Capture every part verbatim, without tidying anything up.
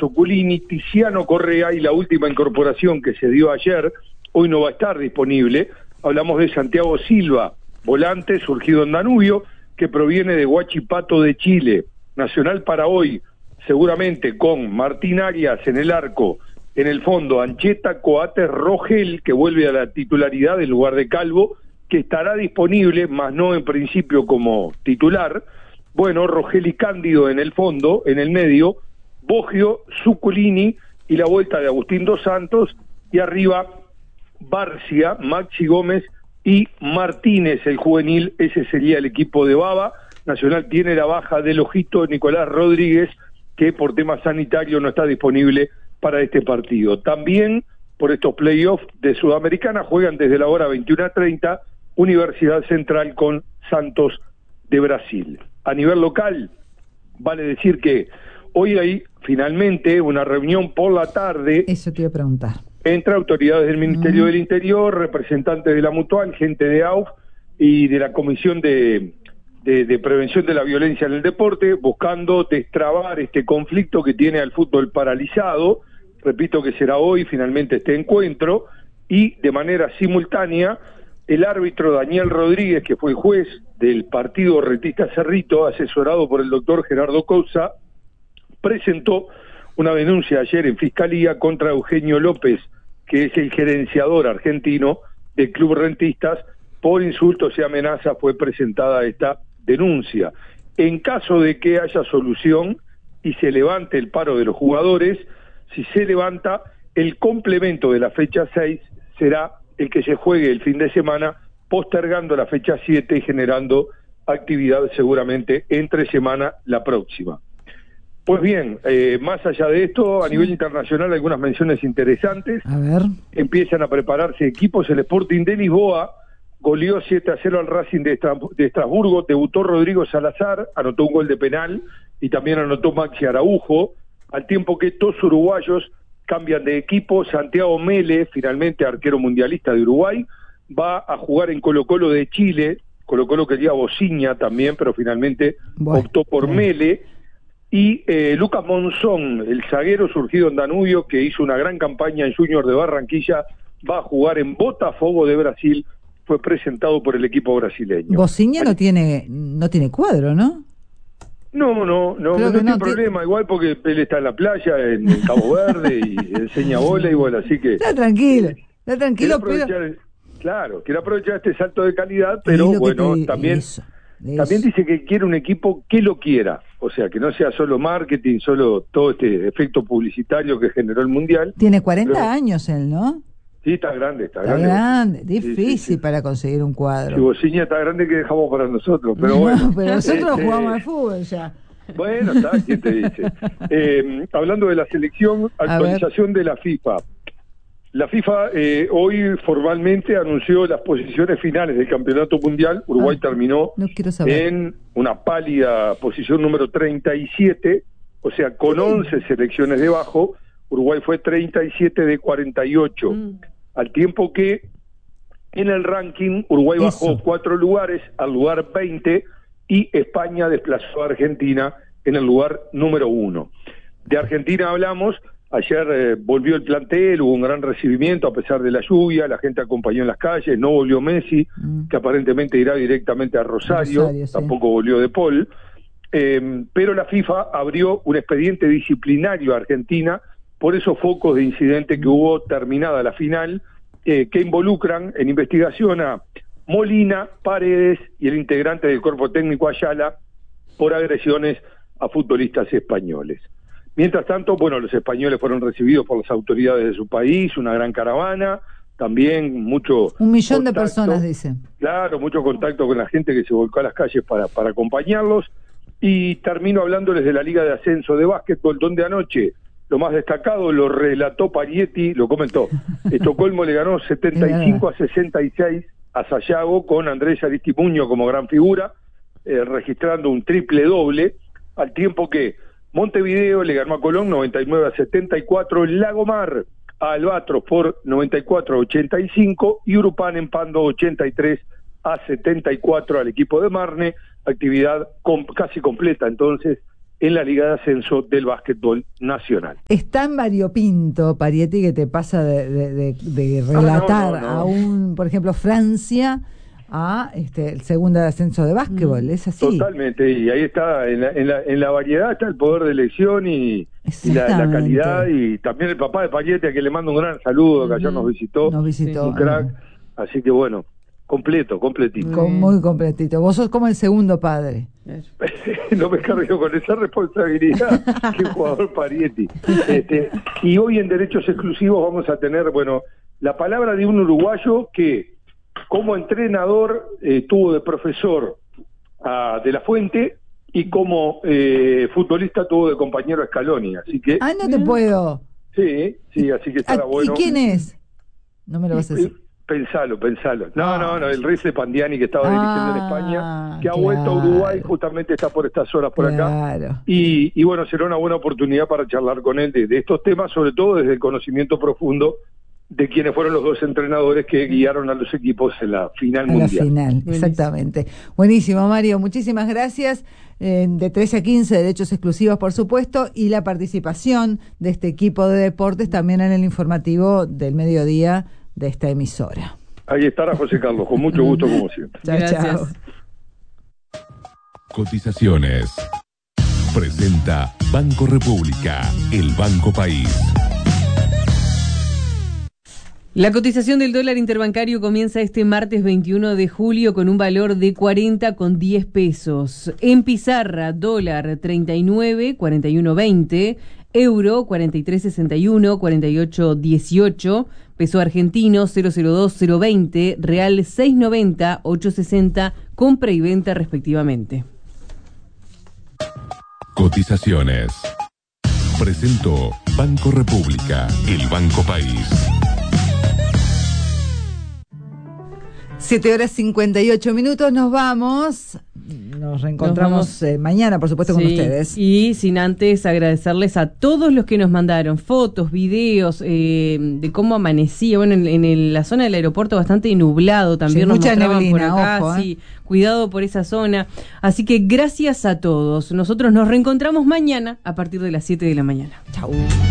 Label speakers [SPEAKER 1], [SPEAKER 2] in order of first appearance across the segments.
[SPEAKER 1] Zuculini, Tiziano Correa y la última incorporación que se dio ayer, hoy no va a estar disponible. Hablamos de Santiago Silva, volante surgido en Danubio, que proviene de Huachipato de Chile. Nacional para hoy, seguramente con Martín Arias en el arco, en el fondo Ancheta, Coates, Rogel, que vuelve a la titularidad en lugar de Calvo, que estará disponible, más no en principio como titular. Bueno, Rogel y Cándido en el fondo, en el medio, Boggio, Zuculini y la vuelta de Agustín Dos Santos, y arriba Barcia, Maxi Gómez y Martínez, el juvenil. Ese sería el equipo de Baba. Nacional tiene la baja del ojito Nicolás Rodríguez, que por tema sanitario no está disponible para este partido. También por estos playoffs de Sudamericana juegan desde la hora veintiuna treinta Universidad Central con Santos de Brasil. A nivel local, vale decir que hoy hay finalmente una reunión por la tarde.
[SPEAKER 2] Eso te iba a preguntar.
[SPEAKER 1] Entre autoridades del Ministerio
[SPEAKER 2] mm.
[SPEAKER 1] del Interior, representantes de la Mutual, gente de A U F y de la Comisión de, de, de Prevención de la Violencia en el Deporte, buscando destrabar este conflicto que tiene al fútbol paralizado. Repito que será hoy finalmente este encuentro, y de manera simultánea el árbitro Daniel Rodríguez, que fue el juez del partido Retista Cerrito, asesorado por el doctor Gerardo Cousa, presentó una denuncia ayer en Fiscalía contra Eugenio López, que es el gerenciador argentino del Club Rentistas. Por insultos y amenazas fue presentada esta denuncia. En caso de que haya solución y se levante el paro de los jugadores, si se levanta, el complemento de la fecha seis será el que se juegue el fin de semana, postergando la fecha siete y generando actividad seguramente entre semana la próxima. Pues bien, eh, más allá de esto, a sí. nivel internacional algunas menciones interesantes.
[SPEAKER 2] A ver.
[SPEAKER 1] Empiezan a prepararse equipos. El Sporting de Lisboa goleó siete a cero al Racing de, Estra de Estrasburgo, debutó Rodrigo Salazar, anotó un gol de penal y también anotó Maxi Araujo, al tiempo que dos uruguayos cambian de equipo. Santiago Mele, finalmente arquero mundialista de Uruguay, va a jugar en Colo-Colo de Chile. Colo-Colo quería Bociña también, pero finalmente bueno, optó por bueno. Mele. Y eh, Lucas Monzón, el zaguero surgido en Danubio, que hizo una gran campaña en Junior de Barranquilla, va a jugar en Botafogo de Brasil. Fue presentado por el equipo brasileño.
[SPEAKER 2] Bociña no tiene, no tiene cuadro, ¿no?
[SPEAKER 1] No, no, no, no, no tiene no, problema, t- igual porque él está en la playa, en, en Cabo Verde, y enseña voleibol, así que...
[SPEAKER 2] Está tranquilo, está tranquilo,
[SPEAKER 1] pero... Claro, quiere aprovechar este salto de calidad, pero bueno, te... también, eso, eso. también dice que quiere un equipo que lo quiera, o sea, que no sea solo marketing, solo todo este efecto publicitario que generó el Mundial.
[SPEAKER 2] Tiene cuarenta
[SPEAKER 1] pero...
[SPEAKER 2] años él, ¿no?
[SPEAKER 1] Sí, está grande, está,
[SPEAKER 2] está
[SPEAKER 1] grande.
[SPEAKER 2] grande, difícil sí, sí, sí. para conseguir un cuadro.
[SPEAKER 1] Si Bociña está grande, que dejamos para nosotros, pero
[SPEAKER 2] no,
[SPEAKER 1] bueno.
[SPEAKER 2] pero nosotros
[SPEAKER 1] este...
[SPEAKER 2] jugamos al fútbol ya.
[SPEAKER 1] Bueno, está, ¿quién te dice? Eh, hablando de la selección, actualización de la FIFA. La FIFA eh, hoy formalmente anunció las posiciones finales del Campeonato Mundial. Uruguay ah, terminó
[SPEAKER 2] no quiero saber.
[SPEAKER 1] en una pálida posición número treinta y siete, o sea, con once selecciones debajo. Uruguay fue treinta y siete de cuarenta y ocho, mm. al tiempo que en el ranking Uruguay Eso. bajó cuatro lugares al lugar veinte, y España desplazó a Argentina en el lugar número uno. De Argentina hablamos, ayer eh, volvió el plantel, hubo un gran recibimiento a pesar de la lluvia, la gente acompañó en las calles, no volvió Messi, mm. que aparentemente irá directamente a Rosario, Rosario sí. tampoco volvió De Paul, eh, pero la FIFA abrió un expediente disciplinario a Argentina por esos focos de incidente que hubo terminada la final, eh, que involucran en investigación a Molina, Paredes y el integrante del cuerpo técnico Ayala por agresiones a futbolistas españoles. Mientras tanto, bueno, los españoles fueron recibidos por las autoridades de su país, una gran caravana, también mucho...
[SPEAKER 2] Un millón contacto, de personas, dicen.
[SPEAKER 1] Claro, mucho contacto con la gente que se volcó a las calles para, para acompañarlos. Y termino hablándoles de la Liga de Ascenso de Básquetbol, donde anoche lo más destacado lo relató Parietti, lo comentó. Estocolmo le ganó setenta y cinco a sesenta y seis a Sayago, con Andrés Aristimuño como gran figura, eh, registrando un triple doble, al tiempo que Montevideo le ganó a Colón noventa y nueve a setenta y cuatro, Lagomar a Albatros por noventa y cuatro a ochenta y cinco, y Urupán empando ochenta y tres a setenta y cuatro al equipo de Marne. Actividad com- casi completa entonces en la Liga de Ascenso del Básquetbol Nacional.
[SPEAKER 2] Es tan variopinto, Parietti, que te pasa de, de, de, de relatar
[SPEAKER 1] no, no, no, no.
[SPEAKER 2] a un, por ejemplo, Francia a este, el segundo de ascenso de básquetbol, es así.
[SPEAKER 1] Totalmente, y ahí está, en la, en la, en la variedad está el poder de elección y, y la, la calidad, y también el papá de Parietti, a que le mando un gran saludo, que ayer nos visitó,
[SPEAKER 2] nos visitó
[SPEAKER 1] un crack, uh-huh. Así que bueno, completo, completito.
[SPEAKER 2] Con, muy completito, vos sos como el segundo padre.
[SPEAKER 1] No me cargo con esa responsabilidad que jugador Parietti. Este, y hoy en Derechos Exclusivos vamos a tener, bueno, la palabra de un uruguayo que como entrenador eh, tuvo de profesor a De La Fuente y como eh, futbolista tuvo de compañero a Scaloni, así que...
[SPEAKER 2] Ah, no te puedo.
[SPEAKER 1] Sí, sí, así que estará
[SPEAKER 2] ah,
[SPEAKER 1] bueno.
[SPEAKER 2] ¿Y quién es? No me lo vas a decir.
[SPEAKER 1] Pensalo, pensalo. No,
[SPEAKER 2] ah.
[SPEAKER 1] no, no, el Rice Pandiani que estaba
[SPEAKER 2] ah,
[SPEAKER 1] dirigiendo en España, que ha
[SPEAKER 2] claro.
[SPEAKER 1] vuelto a Uruguay, justamente está por estas horas por
[SPEAKER 2] claro.
[SPEAKER 1] acá. Y, y bueno, será una buena oportunidad para charlar con él de, de estos temas, sobre todo desde el conocimiento profundo de quienes fueron los dos entrenadores que guiaron a los equipos en la final
[SPEAKER 2] en
[SPEAKER 1] mundial.
[SPEAKER 2] La final, exactamente. Buenísimo, Mario, muchísimas gracias. Eh, de trece a quince, derechos exclusivos, por supuesto, y la participación de este equipo de deportes también en el informativo del mediodía de esta emisora.
[SPEAKER 1] Ahí estará José Carlos, con mucho gusto como siempre.
[SPEAKER 2] Chao, chao.
[SPEAKER 3] Cotizaciones. Presenta Banco República, el Banco País.
[SPEAKER 4] La cotización del dólar interbancario comienza este martes veintiuno de julio con un valor de cuarenta con diez pesos. En pizarra, dólar treinta y nueve, cuarenta y uno veinte, euro cuarenta y tres sesenta y uno, cuarenta y ocho dieciocho, peso argentino cero cero dos, cero veinte, real seis noventa, ocho sesenta, compra y venta respectivamente.
[SPEAKER 3] Cotizaciones. Presentó Banco República, el Banco País.
[SPEAKER 2] siete horas cincuenta y ocho minutos, nos vamos. Nos reencontramos nos vamos, eh, mañana, por supuesto, sí, con ustedes.
[SPEAKER 4] Y sin antes agradecerles a todos los que nos mandaron fotos, videos eh, de cómo amanecía. Bueno, en, en el, la zona del aeropuerto bastante nublado también. Sí, nos
[SPEAKER 2] mucha neblina,
[SPEAKER 4] por acá,
[SPEAKER 2] ojo, eh.
[SPEAKER 4] sí, cuidado por esa zona. Así que gracias a todos. Nosotros nos reencontramos mañana a partir de las siete de la mañana.
[SPEAKER 2] Chau.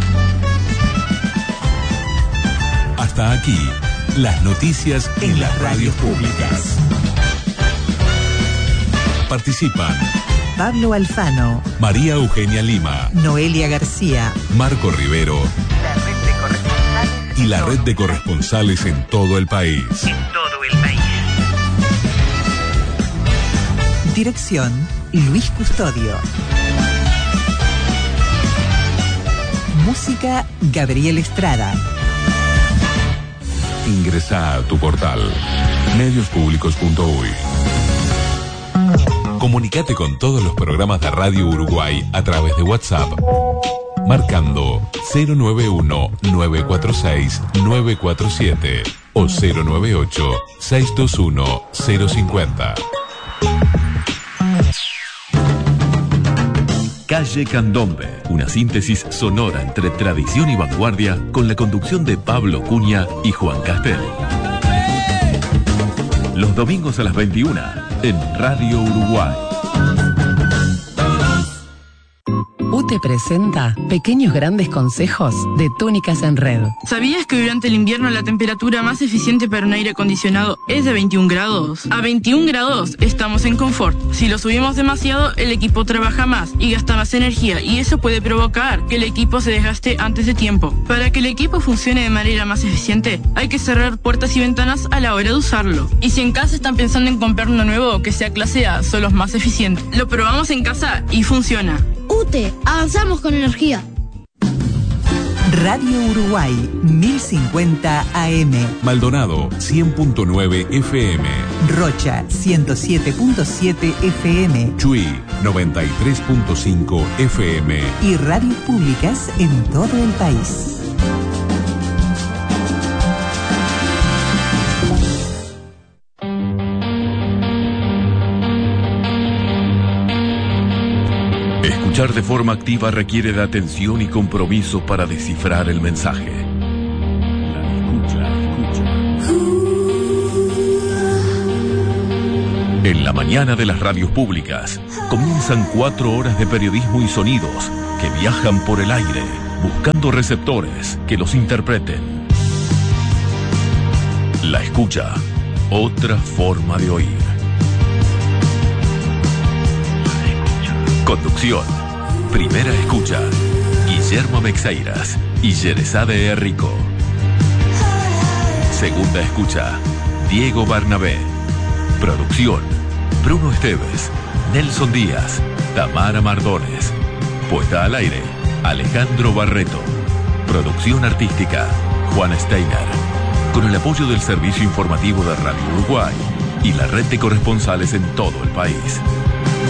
[SPEAKER 3] Hasta aquí, las noticias en las radios públicas. Participan
[SPEAKER 5] Pablo Alfano,
[SPEAKER 3] María Eugenia Lima,
[SPEAKER 5] Noelia García,
[SPEAKER 3] Marco Rivero,
[SPEAKER 5] la red de corresponsales
[SPEAKER 3] y la red de corresponsales en todo el país.
[SPEAKER 5] En todo el país. Dirección, Luis Custodio. Música, Gabriel Estrada.
[SPEAKER 3] Ingresa a tu portal medios públicos punto uy. Comunicate con todos los programas de Radio Uruguay a través de WhatsApp, marcando cero nueve uno, nueve cuatro seis, nueve cuatro siete o cero nueve ocho, seis dos uno, cero cinco cero. Calle Candombe, una síntesis sonora entre tradición y vanguardia con la conducción de Pablo Cunha y Juan Castel. Los domingos a las veintiuna en Radio Uruguay.
[SPEAKER 6] U T E presenta Pequeños Grandes Consejos de Túnicas en Red.
[SPEAKER 7] ¿Sabías que durante el invierno la temperatura más eficiente para un aire acondicionado es de veintiún grados? A veintiún grados estamos en confort. Si lo subimos demasiado, el equipo trabaja más y gasta más energía, y eso puede provocar que el equipo se desgaste antes de tiempo. Para que el equipo funcione de manera más eficiente, hay que cerrar puertas y ventanas a la hora de usarlo. Y si en casa están pensando en comprar uno nuevo que sea clase A, son los más eficientes. Lo probamos en casa y funciona.
[SPEAKER 8] U T E, avanzamos con energía.
[SPEAKER 5] Radio Uruguay, mil cincuenta A M.
[SPEAKER 3] Maldonado, cien punto nueve F M.
[SPEAKER 5] Rocha, ciento siete punto siete F M.
[SPEAKER 3] Chuy, noventa y tres punto cinco F M.
[SPEAKER 5] Y radios públicas en todo el país.
[SPEAKER 3] Escuchar de forma activa requiere de atención y compromiso para descifrar el mensaje. La escucha, escucha.
[SPEAKER 9] En la mañana de las radios públicas comienzan cuatro horas de periodismo y sonidos que viajan por el aire buscando receptores que los interpreten. La escucha, otra forma de oír. Conducción, Primera Escucha, Guillermo Meixeiras y Yerezade Errico. Segunda Escucha, Diego Barnabé. Producción, Bruno Esteves, Nelson Díaz, Tamara Mardones. Puesta al aire, Alejandro Barreto. Producción artística, Juan Steiner. Con el apoyo del Servicio Informativo de Radio Uruguay y la red de corresponsales en todo el país.